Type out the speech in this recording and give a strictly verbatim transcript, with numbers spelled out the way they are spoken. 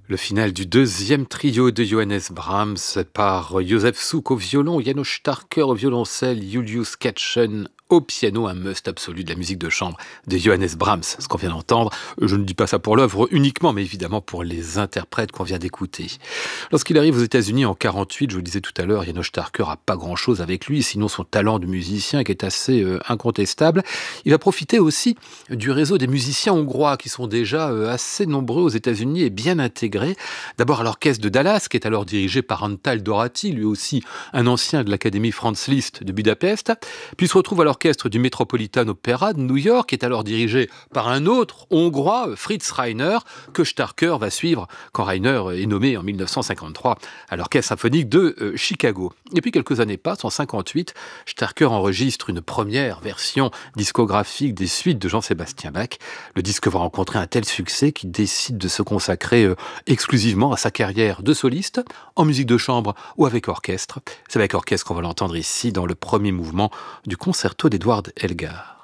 Le final du deuxième trio de Johannes Brahms par Josef Suk au violon, János Starker au violoncelle, Julius Katchen au piano, un must absolu de la musique de chambre de Johannes Brahms, ce qu'on vient d'entendre. Je ne dis pas ça pour l'œuvre uniquement, mais évidemment pour les interprètes qu'on vient d'écouter. Lorsqu'il arrive aux États-Unis en quarante-huit, je vous le disais tout à l'heure, János Starker n'a pas grand-chose avec lui, sinon son talent de musicien qui est assez euh, incontestable. Il va profiter aussi du réseau des musiciens hongrois qui sont déjà euh, assez nombreux aux États-Unis et bien intégrés. D'abord à l'orchestre de Dallas, qui est alors dirigé par Antal Dorati, lui aussi un ancien de l'Académie Franz Liszt de Budapest. Puis il se retrouve à l'orchestre du Metropolitan Opera de New York, qui est alors dirigé par un autre Hongrois, Fritz Reiner, que Starker va suivre quand Reiner est nommé en dix-neuf cent cinquante-trois à l'Orchestre symphonique de euh, Chicago. Et puis quelques années passent, en cinquante-huit, Starker enregistre une première version discographique des suites de Jean-Sébastien Bach. Le disque va rencontrer un tel succès qu'il décide de se consacrer euh, exclusivement à sa carrière de soliste, en musique de chambre ou avec orchestre. C'est avec orchestre qu'on va l'entendre ici dans le premier mouvement du concerto d'Edward Elgar.